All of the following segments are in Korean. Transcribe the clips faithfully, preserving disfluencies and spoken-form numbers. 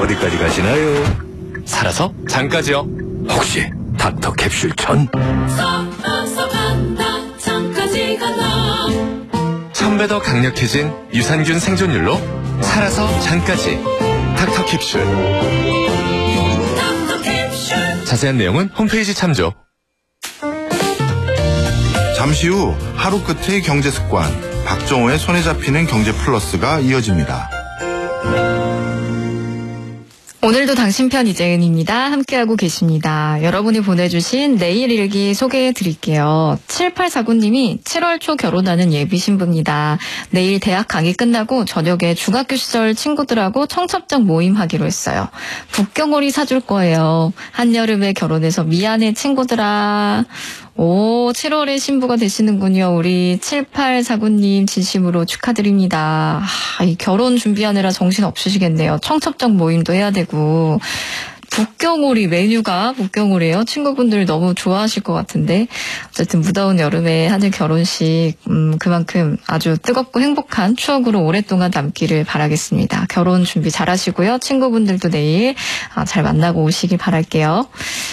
어디까지 가시나요? 살아서 장까지요. 혹시 닥터 캡슐 전? 살아서 간다 장까지 간다. 천 배 더 강력해진 유산균 생존율로 살아서 장까지 닥터 캡슐. 닥터 캡슐. 자세한 내용은 홈페이지 참조. 잠시 후 하루 끝의 경제 습관, 박정호의 손에 잡히는 경제 플러스가 이어집니다. 오늘도 당신 편 이재은입니다. 함께하고 계십니다. 여러분이 보내주신 내일 일기 소개해 드릴게요. 칠팔사구 님이 칠월 초 결혼하는 예비 신부입니다. 내일 대학 강의 끝나고 저녁에 중학교 시절 친구들하고 청첩장 모임 하기로 했어요. 북경오리 사줄 거예요. 한여름에 결혼해서 미안해 친구들아. 오, 칠월에 신부가 되시는군요. 우리 칠팔사구 님 진심으로 축하드립니다. 아, 이 결혼 준비하느라 정신 없으시겠네요. 청첩장 모임도 해야 되고. 북경오리 메뉴가 북경오리예요. 친구분들 너무 좋아하실 것 같은데. 어쨌든 무더운 여름에 하는 결혼식 음, 그만큼 아주 뜨겁고 행복한 추억으로 오랫동안 남기를 바라겠습니다. 결혼 준비 잘하시고요. 친구분들도 내일 아, 잘 만나고 오시길 바랄게요.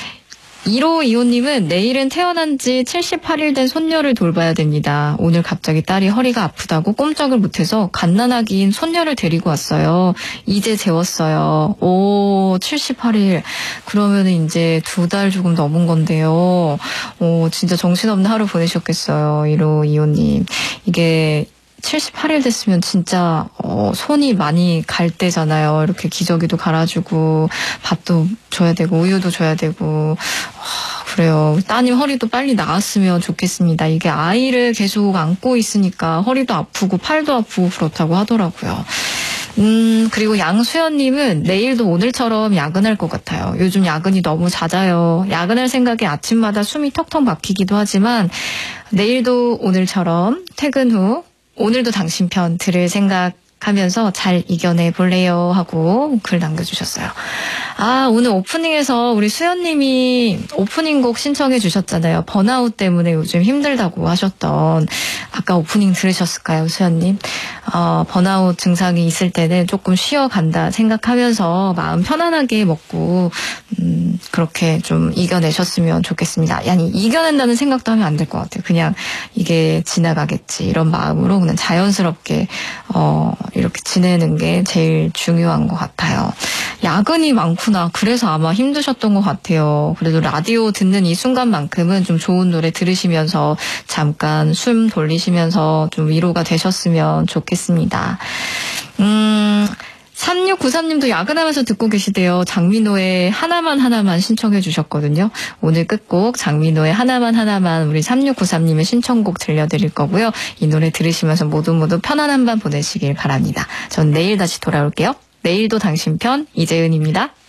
일오이오 님은 내일은 태어난 지 칠십팔 일 된 손녀를 돌봐야 됩니다. 오늘 갑자기 딸이 허리가 아프다고 꼼짝을 못해서 갓난아기인 손녀를 데리고 왔어요. 이제 재웠어요. 오, 칠십팔 일. 그러면 이제 두 달 조금 넘은 건데요. 오, 진짜 정신없는 하루 보내셨겠어요. 일오이오 님. 이게 칠십팔 일 됐으면 진짜 어, 손이 많이 갈 때잖아요. 이렇게 기저귀도 갈아주고 밥도 줘야 되고 우유도 줘야 되고. 아, 그래요. 따님 허리도 빨리 나았으면 좋겠습니다. 이게 아이를 계속 안고 있으니까 허리도 아프고 팔도 아프고 그렇다고 하더라고요. 음, 그리고 양수연님은 내일도 오늘처럼 야근할 것 같아요. 요즘 야근이 너무 잦아요. 야근할 생각에 아침마다 숨이 턱턱 막히기도 하지만 내일도 오늘처럼 퇴근 후 오늘도 당신 편 들을 생각하면서 잘 이겨내 볼래요 하고 글 남겨주셨어요. 아, 오늘 오프닝에서 우리 수연님이 오프닝 곡 신청해 주셨잖아요. 번아웃 때문에 요즘 힘들다고 하셨던. 아까 오프닝 들으셨을까요, 수연님? 어, 번아웃 증상이 있을 때는 조금 쉬어간다 생각하면서 마음 편안하게 먹고 음, 그렇게 좀 이겨내셨으면 좋겠습니다. 아니, 이겨낸다는 생각도 하면 안 될 것 같아요. 그냥 이게 지나가겠지 이런 마음으로 그냥 자연스럽게 어, 이렇게 지내는 게 제일 중요한 것 같아요. 야근이 많구나. 그래서 아마 힘드셨던 것 같아요. 그래도 라디오 듣는 이 순간만큼은 좀 좋은 노래 들으시면서 잠깐 숨 돌리시면서 좀 위로가 되셨으면 좋겠습니다. 음... 삼육구삼 님도 야근하면서 듣고 계시대요. 장민호의 하나만 하나만 신청해 주셨거든요. 오늘 끝곡 장민호의 하나만 하나만 우리 삼육구삼 님의 신청곡 들려드릴 거고요. 이 노래 들으시면서 모두 모두 편안한 밤 보내시길 바랍니다. 전 내일 다시 돌아올게요. 내일도 당신 편 이재은입니다.